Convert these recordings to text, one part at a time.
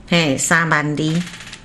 嘿，3万2，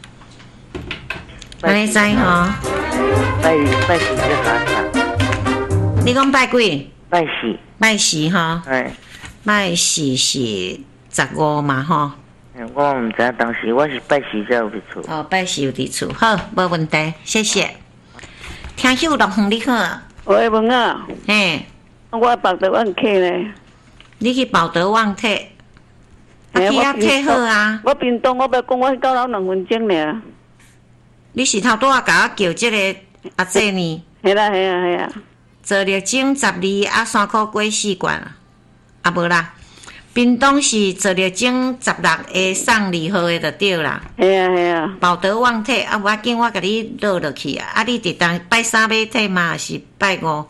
安尼知吼？ 拜四叫啥？ 你讲拜几？ 拜四。 拜四吼？ 哎。 拜四是15嘛吼？ 我唔知，当时我是拜四才有伫厝。 哦，拜四有伫厝，好，无问题，谢谢。听秀乐园你好。 喂，文啊。 嘿。 我保德旺客呢。 你去保德旺客？去遐客好啊。 我屏东，我要讲，我到了2分钟尔。 你是头拄仔甲我叫这个阿姐呢？ 系啦系啊系啊。 做热蒸12啊，3块过4罐啊，啊无啦。屏东是做热蒸16个送2号的就对啦。 系啊系啊。 保德旺体啊，我紧我甲你落落去啊。啊，你伫当拜3买体嘛，是拜5？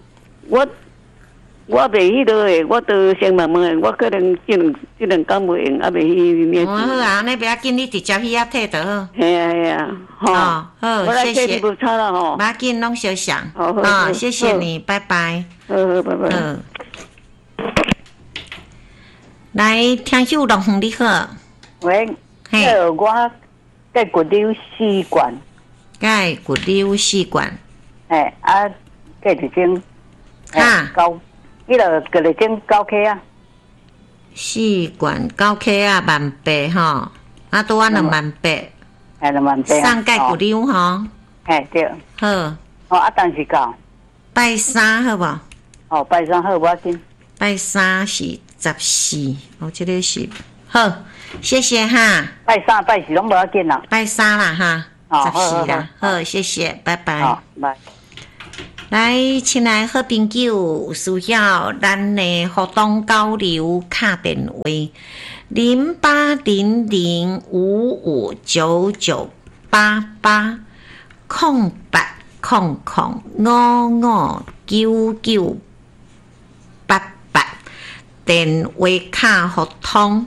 我袂迄落诶，我都先问问诶，我可能这两工袂用，啊袂去。 好啊，安尼不要紧，你直接去遐体就好。 系啊系啊， 好，谢谢。 不差了吼。 不要紧，拢小想。 好， 谢谢你，拜拜。 好，拜拜。 来，听秀乐园你好。 喂，我盖骨瘤4罐。 盖骨瘤4罐。 盖一针。 哈。 迄个个一针9K 啊。 4罐9K 啊，18000吼，啊拄啊2万8。 2万8。 送盖骨瘤吼。 对。 好。 当时到。 拜3好无？ 拜3好，我紧。 拜3是14，这个是好，谢谢哈。 拜3、拜4拢无要紧啦。 拜3啦哈，14啦，好，谢谢，拜拜。 好，拜。 来，亲爱好朋友，需要咱的互动交流，打电话0800559988，0800559988，电话卡互通。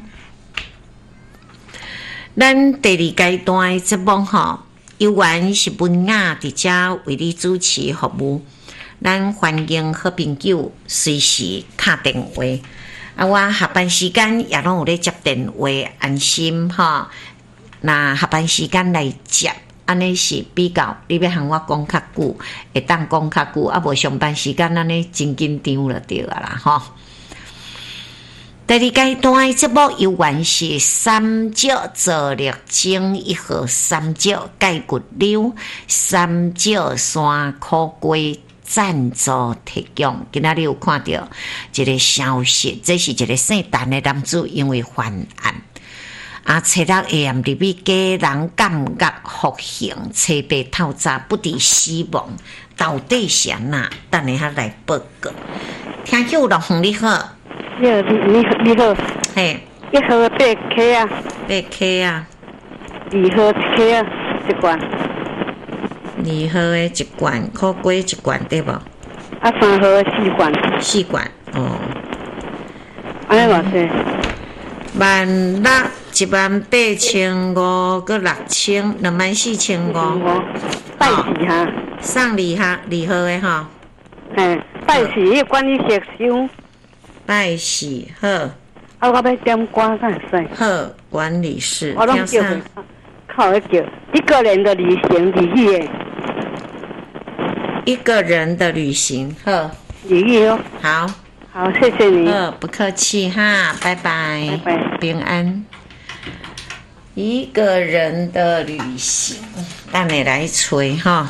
咱第2阶段的节目吼，由原是文雅伫遮为你主持服务。咱欢迎好朋友随时打电话，我下班时间也拢有咧接电话，安心吼。那下班时间来接，安尼是比较你要向我讲较久，会当讲较久，无上班时间安尼真紧张就对啦吼。第2阶段的节目由原是3少做热蒸1号3少盖骨瘤3少3块龟赞助提供。今仔日有看到一个消息，这是一个姓陈的男子因为犯案初6 AM 入去家人感觉服刑，车被透早不敌死亡，到底是安那？等下来报告。听秀乐园你好。 你好， 嘿 ，1号8K 啊 ，8K 啊 ，2号1K 啊，1罐 ，2号的1罐，苦瓜1罐对无 ？3号的4罐 ，4罐哦。 安尼偌济 ？18500，搁6000，24500。 拜4哈， 送2号的吼。 拜4管理设施。 拜4好。 我要点歌才会使。 好，管理室。 我拢叫佢，靠佢叫一个人的旅行礼仪。 一个人的旅行，好。 礼仪哦。 好。 好，谢谢你。 不客气哈，拜拜。 拜拜， 平安。一个人的旅行，等下来吹哈。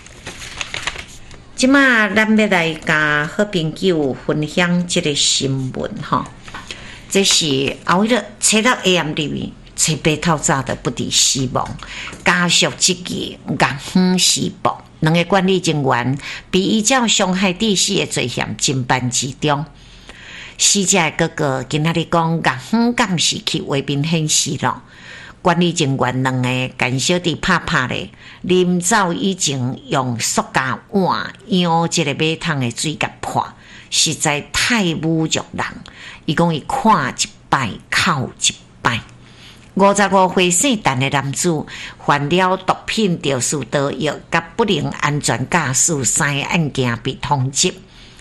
即马咱要来甲好朋友分享这个新闻哈，这是后日初6 AM 入面，初8透早的不敌死亡，家属即个硬哼死亡，2个管理人员被依照伤害致死的罪嫌侦办之中。死者的哥哥今仔日讲硬哼敢是去画面显示咯。管理人员2个干小弟拍咧，临走以前用塑胶碗舀这个马桶的水甲破，实在太侮辱人。伊讲伊看一摆哭一摆。55岁姓陈的男子犯了毒品肇事逃逸甲不良安全驾驶3个案件被通缉。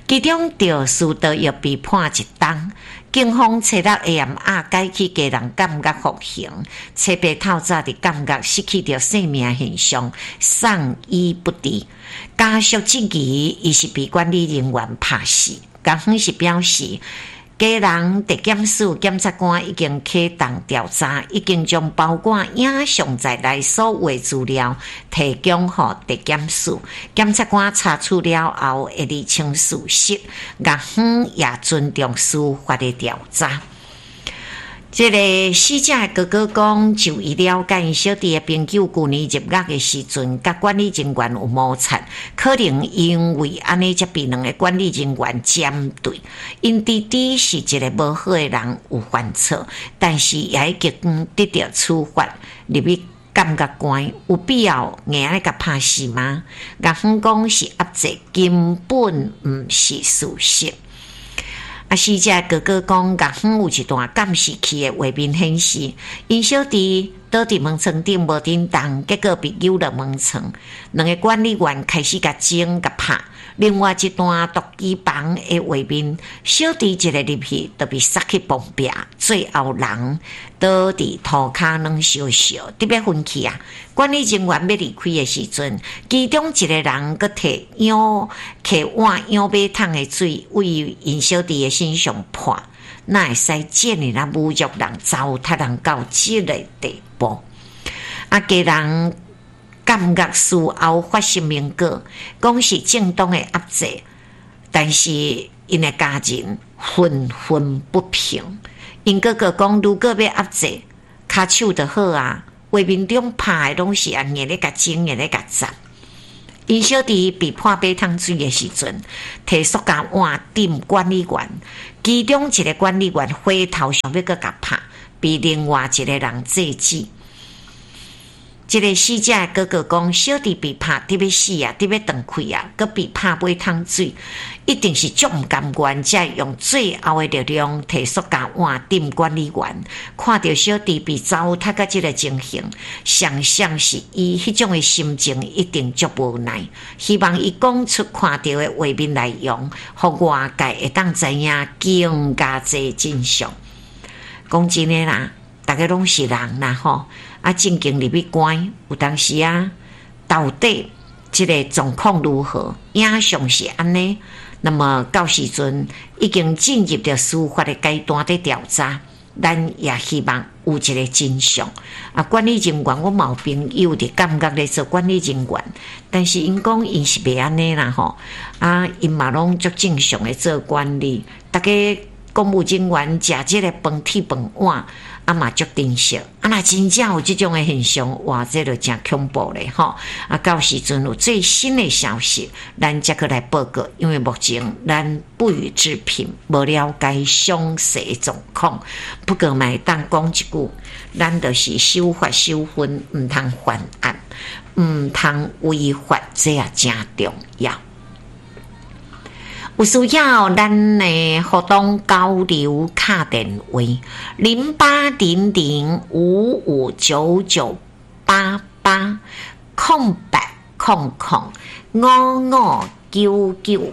其中肇事逃逸被判1冬。警方初6 AM 改去家人感觉服刑，初8透早伫感觉失去着生命现象，丧医不治。家属质疑伊是被管理人员拍死，警方是表示。家人地检署检察官已经启动调查，已经将包括影像在内所有的资料提供予地检署。检察官查处了后，会厘清事实，警方也尊重司法的调查。这个死者的哥哥讲，就伊了解因小弟的朋友去年入狱的时阵，甲管理人员有摩擦，可能因为安尼才被2个管理人员针对。因弟弟是一个无好的人，有犯错，但是也已经得到处罚，入去感觉关，有必要硬来甲拍死吗？警方讲是压制，根本毋是事实。死者哥哥讲，警方有一段监视器的画面显示，因小弟倒伫门床顶无振动，结果被丢落门床。2个管理员开始甲整甲拍。另外一段毒机房的画面，小弟一个入去，就被塞去旁边，最后人倒伫涂骹软烧烧，特别分气啊！管理人员要离开的时阵，其中一个人佫摕碗舀马桶的水为因小弟的身上泼，哪会使这样啦侮辱人、糟蹋人到这个地步？家人感觉事后发声明稿，讲是正当的压制，但是因的家人愤愤不平。因哥哥讲，如果要压制，骹手就好啊。画面中拍的拢是按硬咧甲整，硬咧甲砸。因小弟被泼马桶水的时阵，摕塑胶碗顶管理员，其中一个管理员回头想要甲拍，被另外一个人制止。这个死者哥哥讲，小弟被拍特别死啊，特别断气啊，佮被拍马桶水，一定是足唔甘愿，才用最后的力量摕塑胶碗顶管理员。看到小弟被糟蹋到这个情形，想象是伊迄种的心情一定足无奈。希望伊讲出看到的画面内容，互外界会当知影更加侪真相。讲真的啦，大家拢是人啦吼。正经入去关，有当时到底这个状况如何？影像是安尼，那么到时阵已经进入了司法的阶段的调查，咱也希望有一个真相。管理人员，我有朋友伫感觉咧做管理人员，但是因讲因是袂安尼啦吼，因嘛拢足正常的做管理，大家公务人员食这个饭铁饭碗。嘛足珍惜，若真正有这种的现象，哇，这就真恐怖咧吼！到时阵有最新的消息，咱才去来报告。因为目前咱不予置评，无了解详细的状况。不过嘛，当讲一句，咱就是守法守分，毋通犯案，毋通违法，这也真重要。有需要咱的互动交流卡电话08005599880800559988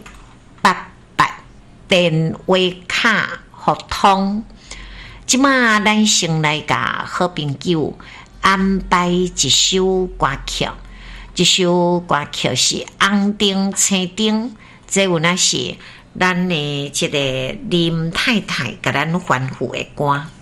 电话卡互通。即马咱先来甲好朋友安排一首歌曲，这首歌曲是红灯青灯。这有那是咱的这个林太太甲咱吩咐的歌。